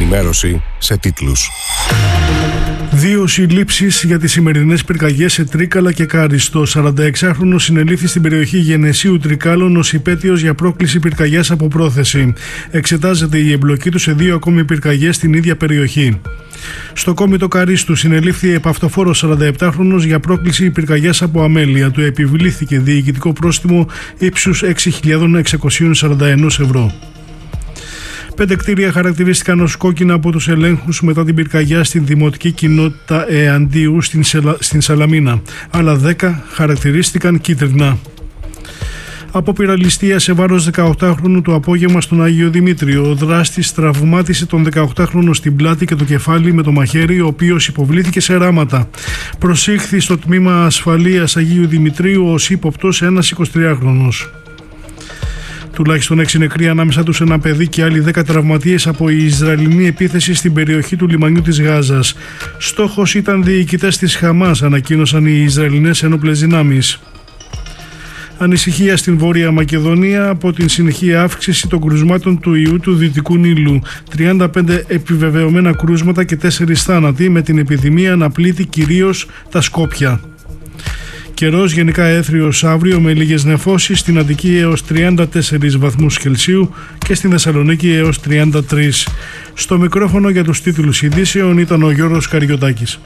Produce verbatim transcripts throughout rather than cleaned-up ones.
ενημέρωση σε τίτλους. Δύο συλλήψεις για τις σημερινές πυρκαγιές σε Τρίκαλα και Κάριστο. σαρανταεξάχρονος συνελήφθη στην περιοχή Γενεσίου Τρικάλων ως υπέτειος για πρόκληση πυρκαγιάς από πρόθεση. Εξετάζεται η εμπλοκή του σε δύο ακόμη πυρκαγιές στην ίδια περιοχή. Στο κόμιτο Καρίστου συνελήφθη επαυτοφόρος σαρανταεπτάχρονος για πρόκληση πυρκαγιάς από αμέλεια. Του επιβλήθηκε διοικητικό πρόστιμο ύψους έξι χιλιάδες εξακόσια σαράντα ένα ευρώ. Πέντε κτίρια χαρακτηρίστηκαν ως κόκκινα από τους ελέγχους μετά την πυρκαγιά στην δημοτική κοινότητα Εαντίου στην, Σελα... στην Σαλαμίνα. Άλλα δέκα χαρακτηρίστηκαν κίτρινα. Απόπειρα ληστεία σε βάρος δεκαοκτάχρονου το απόγευμα στον Άγιο Δημήτριο. Ο δράστης τραυμάτισε τον δεκαοκτάχρονο στην πλάτη και το κεφάλι με το μαχαίρι, ο οποίος υποβλήθηκε σε ράματα. Προσήχθη στο τμήμα ασφαλείας Αγίου Δημητρίου ως ύποπτος ένας εικοσιτριάχρονος. Τουλάχιστον έξι νεκροί, ανάμεσα τους ένα παιδί και άλλοι δέκα τραυματίες από η Ισραηλινή επίθεση στην περιοχή του λιμανιού της Γάζας. Στόχος ήταν διοικητές της Χαμάς, ανακοίνωσαν οι Ισραηλινές ένοπλες δυνάμεις. Ανησυχία στην Βόρεια Μακεδονία από την συνεχή αύξηση των κρουσμάτων του ιού του Δυτικού Νείλου. τριάντα πέντε επιβεβαιωμένα κρούσματα και τέσσερις θάνατοι, με την επιδημία να πλήττει κυρίως τα Σκόπια. Καιρός γενικά έθριος αύριο με λίγες νεφώσεις, στην Αττική έως τριάντα τέσσερις βαθμούς Κελσίου και στην Θεσσαλονίκη έως τριάντα τρεις. Στο μικρόφωνο για τους τίτλους ειδήσεων ήταν ο Γιώργος Καριωτάκης.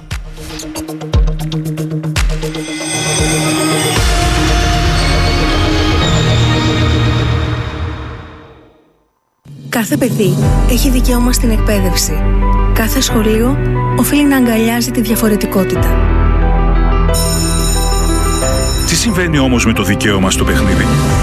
Κάθε παιδί έχει δικαίωμα στην εκπαίδευση. Κάθε σχολείο οφείλει να αγκαλιάζει τη διαφορετικότητα. Τι συμβαίνει όμως με το δικαίωμα στο παιχνίδι?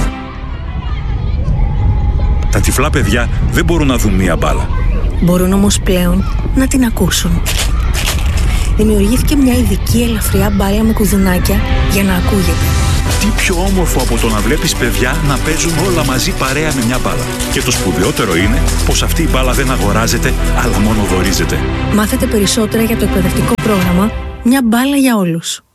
Τα τυφλά παιδιά δεν μπορούν να δουν μία μπάλα. Μπορούν όμως πλέον να την ακούσουν. Δημιουργήθηκε μια ειδική ελαφριά μπάλα με κουδουνάκια για να ακούγεται. Τι πιο όμορφο από το να βλέπεις παιδιά να παίζουν όλα μαζί παρέα με μια μπάλα. Και το σπουδαιότερο είναι πως αυτή η μπάλα δεν αγοράζεται, αλλά μόνο δωρίζεται. Μάθετε περισσότερα για το εκπαιδευτικό πρόγραμμα «Μια μπάλα για όλους».